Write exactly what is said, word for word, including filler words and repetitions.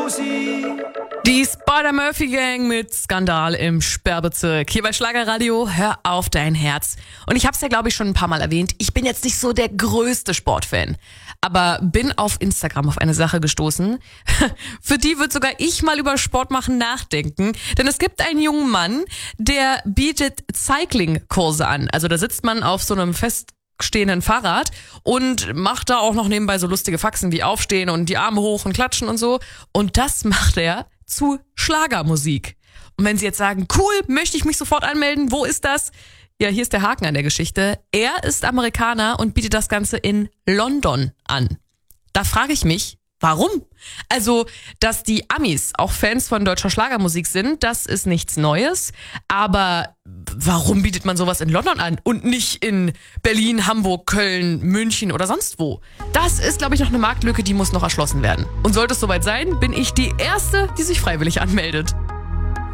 Die Spider-Murphy-Gang mit Skandal im Sperrbezirk. Hier bei Schlagerradio, hör auf dein Herz. Und ich hab's ja, glaube ich, schon ein paar Mal erwähnt. Ich bin jetzt nicht so der größte Sportfan. Aber bin auf Instagram auf eine Sache gestoßen. Für die wird sogar ich mal über Sport machen nachdenken. Denn es gibt einen jungen Mann, der bietet Cycling-Kurse an. Also da sitzt man auf so einem fest stehenden Fahrrad und macht da auch noch nebenbei so lustige Faxen wie aufstehen und die Arme hoch und klatschen und so. Und das macht er zu Schlagermusik. Und wenn Sie jetzt sagen, cool, möchte ich mich sofort anmelden, wo ist das? Ja, hier ist der Haken an der Geschichte. Er ist Amerikaner und bietet das Ganze in London an. Da frage ich mich, warum? Also, dass die Amis auch Fans von deutscher Schlagermusik sind, das ist nichts Neues. Aber warum bietet man sowas in London an und nicht in Berlin, Hamburg, Köln, München oder sonst wo? Das ist, glaube ich, noch eine Marktlücke, die muss noch erschlossen werden. Und sollte es soweit sein, bin ich die Erste, die sich freiwillig anmeldet.